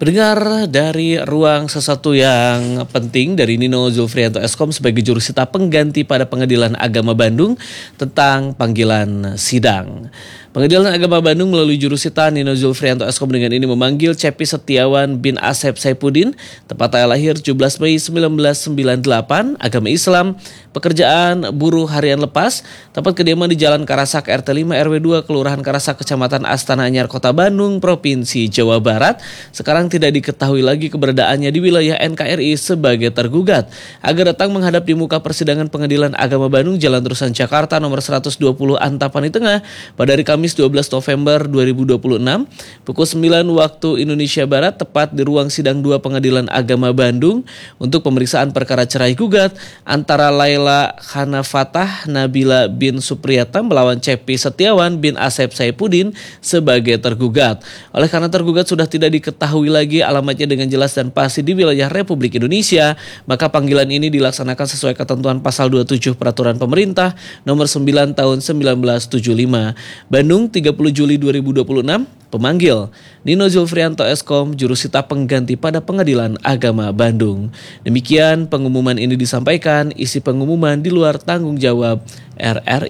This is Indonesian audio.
Pendengar dari ruang sesuatu yang penting dari Nino Zulfrianto Eskom sebagai jurusita pengganti pada Pengadilan Agama Bandung tentang panggilan sidang. Pengadilan Agama Bandung melalui jurusita Nino Zulfrianto Eskom dengan ini memanggil Cepi Setiawan bin Asep Saipuddin, tepat tanggal lahir 17 Mei 1998, agama Islam, pekerjaan buruh harian lepas, tempat kediaman di Jalan Karasak RT 5 RW 2 Kelurahan Karasak Kecamatan Astana Anyar Kota Bandung, Provinsi Jawa Barat. Sekarang tidak diketahui lagi keberadaannya di wilayah NKRI sebagai tergugat. Agar datang menghadap di muka persidangan Pengadilan Agama Bandung Jalan Terusan Jakarta nomor 120 Antapani Tengah pada hari Kamis 12 November 2026 pukul 9 waktu Indonesia Barat, tepat di ruang sidang 2 Pengadilan Agama Bandung untuk pemeriksaan perkara cerai gugat antara Laila Hanafatah Nabila bin Supriyata melawan Cepi Setiawan bin Asep Saipuddin sebagai tergugat. Oleh karena tergugat sudah tidak diketahui lagi alamatnya dengan jelas dan pasti di wilayah Republik Indonesia, maka panggilan ini dilaksanakan sesuai ketentuan pasal 27 Peraturan Pemerintah nomor 9 tahun 1975. Bandung 30 Juli 2026, pemanggil Nino Zulfrianto Eskom, jurusita pengganti pada Pengadilan Agama Bandung. Demikian pengumuman ini disampaikan, isi pengumuman di luar tanggung jawab RRI.